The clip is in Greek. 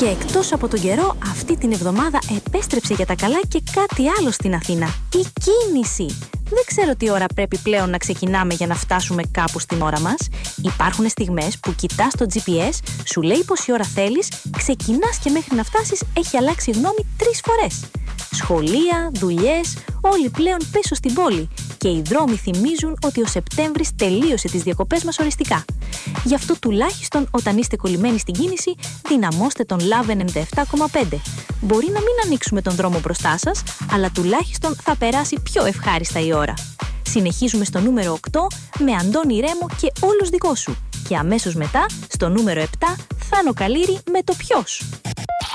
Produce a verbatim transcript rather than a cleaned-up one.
Και εκτός από τον καιρό, αυτή την εβδομάδα επέστρεψε για τα καλά και κάτι άλλο στην Αθήνα. Η κίνηση! Δεν ξέρω τι ώρα πρέπει πλέον να ξεκινάμε για να φτάσουμε κάπου στην ώρα μας. Υπάρχουν στιγμές που κοιτάς το τζι πι ες, σου λέει πόση ώρα θέλεις, ξεκινάς και μέχρι να φτάσεις έχει αλλάξει γνώμη τρεις φορές. Σχολεία, δουλειές, όλοι πλέον πίσω στην πόλη και οι δρόμοι θυμίζουν ότι ο Σεπτέμβρης τελείωσε τις διακοπές μας οριστικά. Γι' αυτό τουλάχιστον όταν είστε κολλημένοι στην κίνηση, δυναμώστε τον Love ενενήντα επτά κόμμα πέντε. Μπορεί να μην ανοίξουμε τον δρόμο μπροστά σας, αλλά τουλάχιστον θα περάσει πιο ευχάριστα η ώρα. Συνεχίζουμε στο νούμερο οκτώ με Αντώνη Ρέμο και όλους δικό σου. Και αμέσως μετά, στο νούμερο επτά, Θάνο Καλήρη με το ποιος.